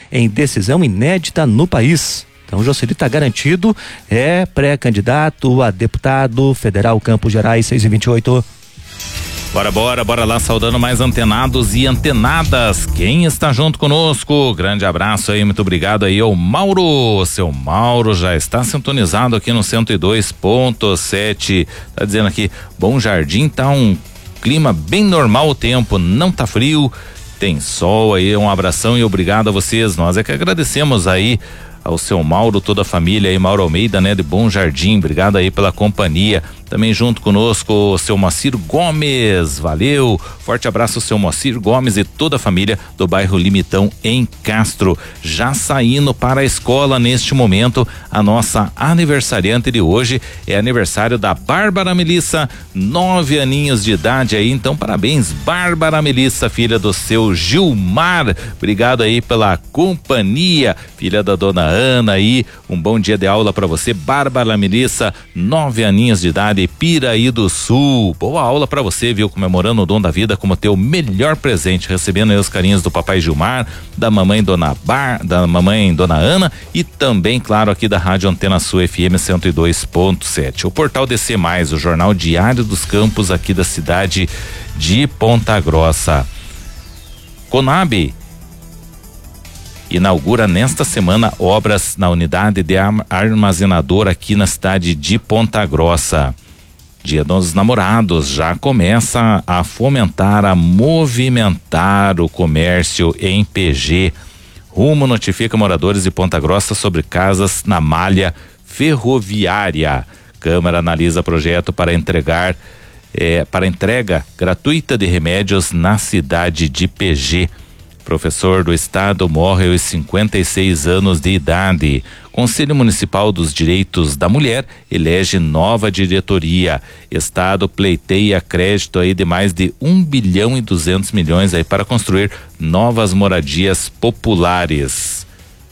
em decisão inédita no país. Então, Jocely está garantido, é pré-candidato a deputado federal Campos Gerais 628. Bora lá, saudando mais antenados e antenadas. Quem está junto conosco? Grande abraço aí, muito obrigado aí ao Mauro. Seu Mauro já está sintonizado aqui no 102.7. Tá dizendo aqui, Bom Jardim tá um clima bem normal o tempo, não tá frio, tem sol aí, um abração e obrigado a vocês. Nós é que agradecemos aí ao seu Mauro, toda a família aí, Mauro Almeida, né, de Bom Jardim, obrigado aí pela companhia. Também junto conosco o seu Moacir Gomes, valeu, forte abraço ao seu Moacir Gomes e toda a família do bairro Limitão em Castro. Já saindo para a escola neste momento, a nossa aniversariante de hoje é aniversário da Bárbara Melissa, 9 aninhos de idade aí, então parabéns Bárbara Melissa, filha do seu Gilmar, obrigado aí pela companhia, filha da dona Ana aí, um bom dia de aula para você, Bárbara Melissa, 9 aninhos de idade, Piraí do Sul. Boa aula pra você, viu? Comemorando o dom da vida como teu melhor presente, recebendo aí os carinhos do papai Gilmar, da mamãe Dona Ana e também, claro, aqui da Rádio Antena Sul FM 102.7. O Portal DC+, o jornal diário dos campos aqui da cidade de Ponta Grossa. Conab inaugura nesta semana obras na unidade de armazenador aqui na cidade de Ponta Grossa. Dia dos Namorados já começa a fomentar, a movimentar o comércio em PG. Rumo notifica moradores de Ponta Grossa sobre casas na malha ferroviária. Câmara analisa projeto para entrega gratuita de remédios na cidade de PG. Professor do Estado morre aos 56 anos de idade. Conselho Municipal dos Direitos da Mulher elege nova diretoria. Estado pleiteia crédito aí de mais de 1,2 bilhão aí para construir novas moradias populares.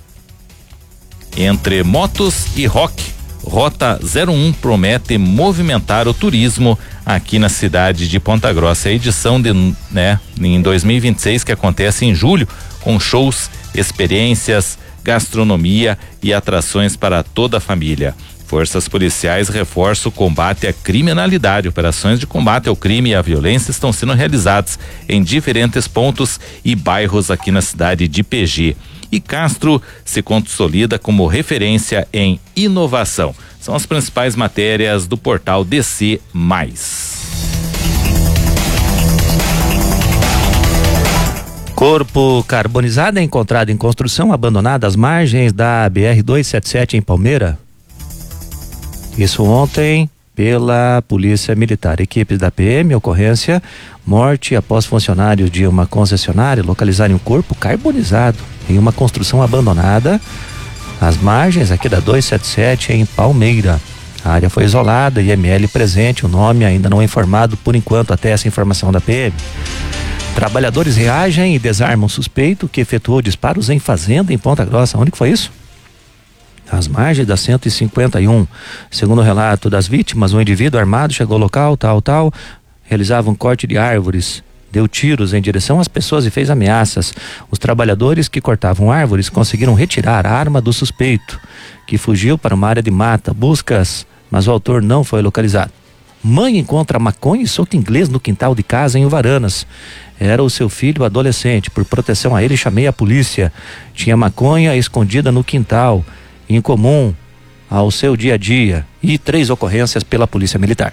Entre motos e rock, Rota 01 promete movimentar o turismo aqui na cidade de Ponta Grossa. A edição em 2026 que acontece em julho, com shows, experiências, gastronomia e atrações para toda a família. Forças policiais reforçam o combate à criminalidade. Operações de combate ao crime e à violência estão sendo realizadas em diferentes pontos e bairros aqui na cidade de PG. E Castro se consolida como referência em inovação. São as principais matérias do portal DC+. Corpo carbonizado é encontrado em construção abandonada às margens da BR-277 em Palmeira. Isso ontem pela Polícia Militar. Equipes da PM, ocorrência, morte após funcionários de uma concessionária localizarem um corpo carbonizado em uma construção abandonada às margens aqui da 277 em Palmeira. A área foi isolada, IML presente, o nome ainda não é informado por enquanto até essa informação da PM. Trabalhadores reagem e desarmam suspeito que efetuou disparos em fazenda em Ponta Grossa. Onde que foi isso? Às margens da 151. Segundo o relato das vítimas, um indivíduo armado chegou ao local, realizava um corte de árvores, deu tiros em direção às pessoas e fez ameaças. Os trabalhadores que cortavam árvores conseguiram retirar a arma do suspeito, que fugiu para uma área de mata. Buscas, mas o autor não foi localizado. Mãe encontra maconha e soco inglês no quintal de casa em Uvaranas. Era o seu filho adolescente. Por proteção a ele, chamei a polícia. Tinha maconha escondida no quintal, incomum ao seu dia a dia. E 3 ocorrências pela Polícia Militar.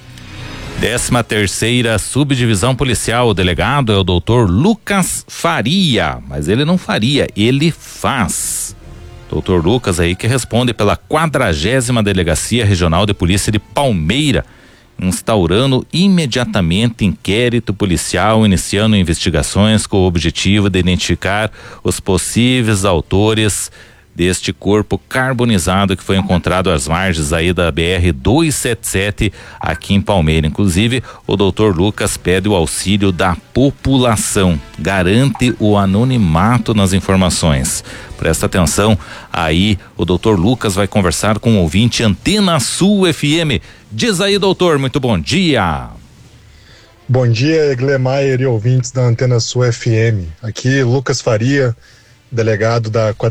13ª Subdivisão Policial. O delegado é o doutor Lucas Faria, mas ele não faria, ele faz. Doutor Lucas aí que responde pela 40ª Delegacia Regional de Polícia de Palmeira, instaurando imediatamente inquérito policial, iniciando investigações com o objetivo de identificar os possíveis autores deste corpo carbonizado que foi encontrado às margens aí da BR-277 aqui em Palmeira. Inclusive, o doutor Lucas pede o auxílio da população, garante o anonimato nas informações. Presta atenção, aí o doutor Lucas vai conversar com o ouvinte Antena Sul FM. Diz aí, doutor, muito bom dia. Bom dia, Eglemaier e ouvintes da Antena Sul FM. Aqui, Lucas Faria, delegado da